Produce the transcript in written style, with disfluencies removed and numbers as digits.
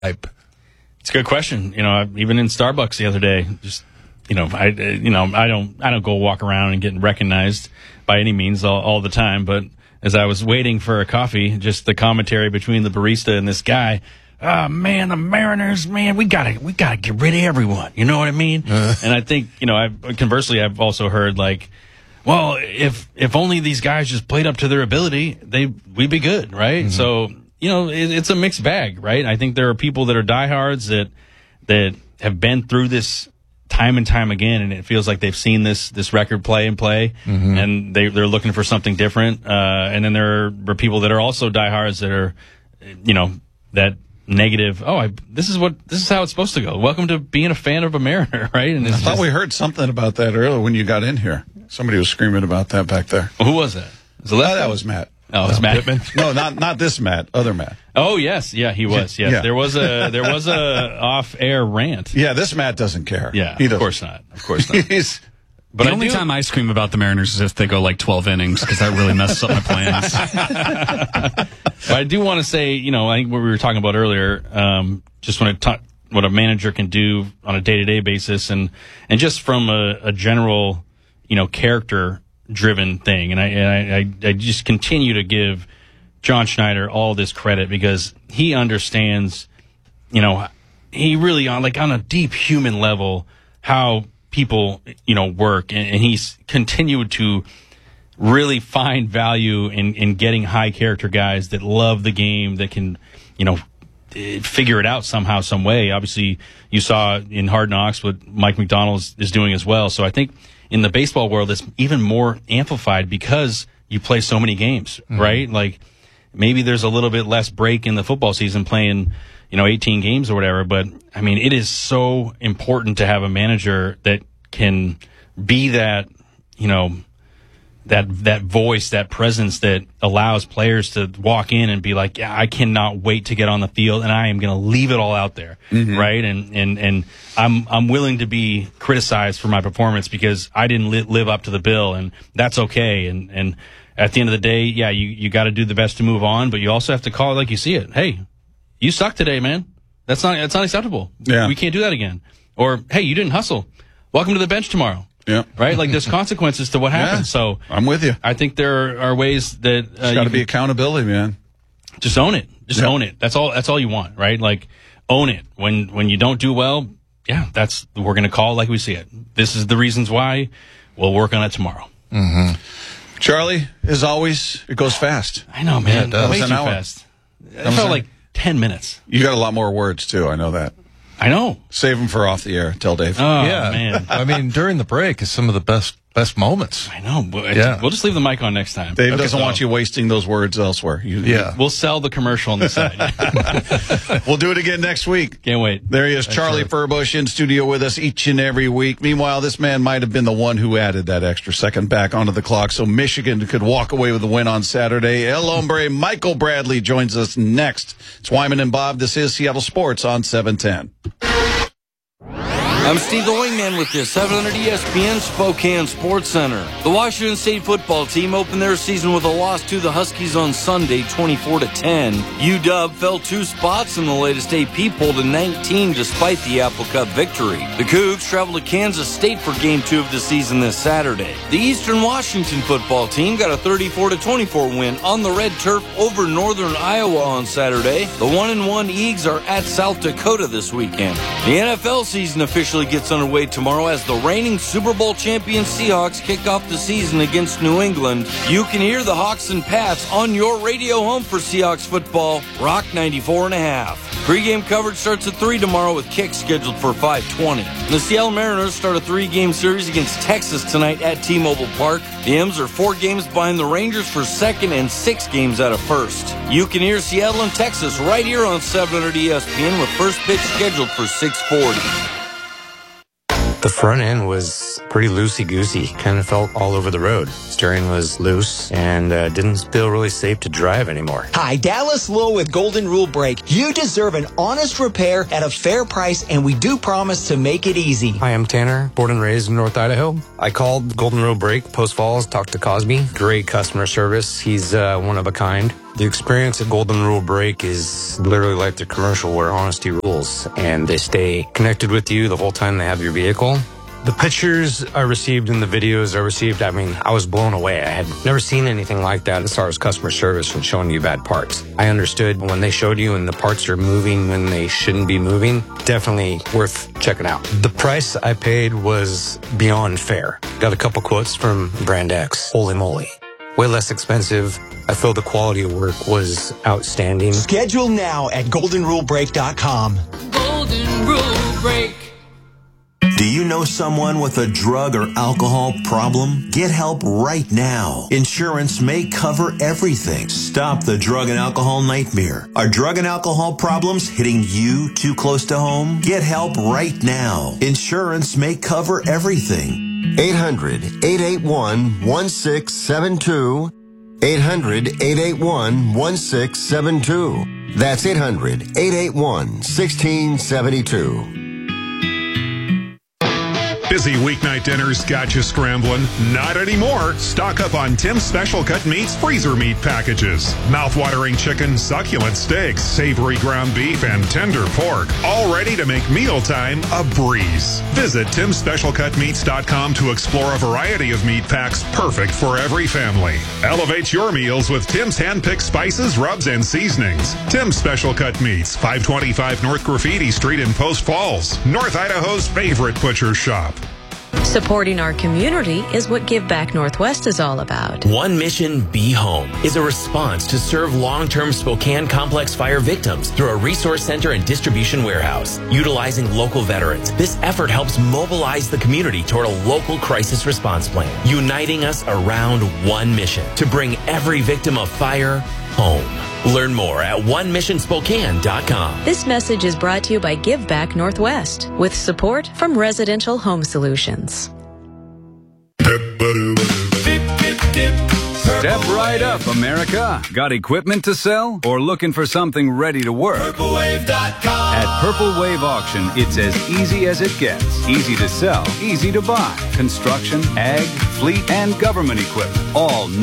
type? It's a good question. Even in Starbucks the other day, just I don't go walk around and get recognized by any means all the time, but as I was waiting for a coffee, just the commentary between the barista and this guy, oh man, the Mariners, man, we gotta get rid of everyone. You know what I mean? And I think, conversely, I've also heard well, if only these guys just played up to their ability, we'd be good, right? Mm-hmm. So, it's a mixed bag, right? I think there are people that are diehards that have been through this time and time again, and it feels like they've seen this record play, mm-hmm. and they're looking for something different. And then there are people that are also diehards that are, that negative. Oh, this is how it's supposed to go. Welcome to being a fan of a Mariner, right? And I thought we heard something about that earlier when you got in here. Somebody was screaming about that back there. Well, who was that? That was Matt. Oh, it's Matt Pittman. No, not this Matt. Other Matt. Oh yes, yeah, he was. Yes, yeah. There was a off-air rant. Yeah, this Matt doesn't care. Yeah, of course not. Of course not. But the only time I scream about the Mariners is if they go 12 innings, because that really messes up my plans. But I do want to say, I think what we were talking about earlier, just want to talk what a manager can do on a day-to-day basis, and just from a general, character-driven thing. And I just continue to give John Schneider all this credit because he understands, he really on a deep human level how people, work, and he's continued to really find value in getting high character guys that love the game, that can, figure it out somehow, some way. Obviously, you saw in Hard Knocks what Mike McDonald is doing as well. So I think in the baseball world, it's even more amplified because you play so many games, mm-hmm. right? Maybe there's a little bit less break in the football season playing, 18 games or whatever. But I mean, it is so important to have a manager that can be that, that voice, that presence that allows players to walk in and be like, yeah, I cannot wait to get on the field and I am going to leave it all out there. Mm-hmm. Right. And I'm willing to be criticized for my performance because I didn't live up to the bill, and that's okay. And at the end of the day, yeah, you got to do the best to move on, but you also have to call it like you see it. Hey, you suck today, man. That's not acceptable. Yeah. We can't do that again. Or, hey, you didn't hustle. Welcome to the bench tomorrow. Yeah. Right? There's consequences to what happens. So I'm with you. I think there are ways that there's got to be accountability, man. Just own it. Just own it. That's all you want, right? Own it. When you don't do well, yeah, we're going to call it like we see it. This is the reasons why. We'll work on it tomorrow. Mm-hmm. Charlie, as always, it goes fast. I know, man. Yeah, way too fast. It felt like 10 minutes. You got a lot more words, too. I know that. I know. Save them for off the air. Tell Dave. Oh, yeah, man. I mean, during the break is some of the best moments. I know. We'll just leave the mic on next time. Dave doesn't want you wasting those words elsewhere. We'll sell the commercial on the side. We'll do it again next week. Can't wait. There he is, Charlie Furbush, in studio with us each and every week. Meanwhile, this man might have been the one who added that extra second back onto the clock so Michigan could walk away with the win on Saturday. El Hombre Michael Bradley joins us next. It's Wyman and Bob. This is Seattle Sports on 710. I'm Steve the Wingman with the 700 ESPN Spokane Sports Center. The Washington State football team opened their season with a loss to the Huskies on Sunday, 24-10. UW fell 2 spots in the latest AP poll to 19 despite the Apple Cup victory. The Cougs traveled to Kansas State for Game 2 of the season this Saturday. The Eastern Washington football team got a 34-24 win on the red turf over Northern Iowa on Saturday. The 1-1 Eagles are at South Dakota this weekend. The NFL season officially gets underway tomorrow as the reigning Super Bowl champion Seahawks kick off the season against New England. You can hear the Hawks and Pats on your radio home for Seahawks football, Rock 94.5. Pre-game coverage starts at 3 tomorrow with kicks scheduled for 5:20. The Seattle Mariners start a 3-game series against Texas tonight at T-Mobile Park. The M's are 4 games behind the Rangers for second and 6 games out of first. You can hear Seattle and Texas right here on 700 ESPN with first pitch scheduled for 6:40. The front end was pretty loosey-goosey. Kind of felt all over the road. Steering was loose and didn't feel really safe to drive anymore. Hi, Dallas Lowe with Golden Rule Brake. You deserve an honest repair at a fair price, and we do promise to make it easy. Hi, I'm Tanner, born and raised in North Idaho. I called Golden Rule Brake, Post Falls, talked to Cosby. Great customer service. He's one of a kind. The experience at Golden Rule Brake is literally like the commercial where honesty rules, and they stay connected with you the whole time they have your vehicle. The pictures I received and the videos I received, I mean, I was blown away. I had never seen anything like that as far as customer service and showing you bad parts. I understood when they showed you and the parts are moving when they shouldn't be moving, definitely worth checking out. The price I paid was beyond fair. Got a couple quotes from Brand X. Holy moly. Way less expensive. I feel the quality of work was outstanding. Schedule now at goldenrulebrake.com. Golden Rule Brake. Do you know someone with a drug or alcohol problem? Get help right now. Insurance may cover everything. Stop the drug and alcohol nightmare. Are drug and alcohol problems hitting you too close to home? Get help right now. Insurance may cover everything. 800-881-1672. 800-881-1672. That's 800-881-1672. Busy weeknight dinners got you scrambling? Not anymore. Stock up on Tim's Special Cut Meats freezer meat packages. Mouth-watering chicken, succulent steaks, savory ground beef, and tender pork. All ready to make mealtime a breeze. Visit Tim'sSpecialCutMeats.com to explore a variety of meat packs perfect for every family. Elevate your meals with Tim's hand-picked spices, rubs, and seasonings. Tim's Special Cut Meats, 525 North Graffiti Street in Post Falls, North Idaho's favorite butcher shop. Supporting our community is what Give Back Northwest is all about. One Mission Be Home is a response to serve long-term Spokane complex fire victims through a resource center and distribution warehouse. Utilizing local veterans, this effort helps mobilize the community toward a local crisis response plan, uniting us around one mission to bring every victim of fire home. Learn more at onemissionspokane.com. This message is brought to you by Give Back Northwest with support from Residential Home Solutions. Step right up, America. Got equipment to sell or looking for something ready to work? PurpleWave.com. At Purple Wave Auction, it's as easy as it gets. Easy to sell, easy to buy. Construction, ag, fleet, and government equipment. All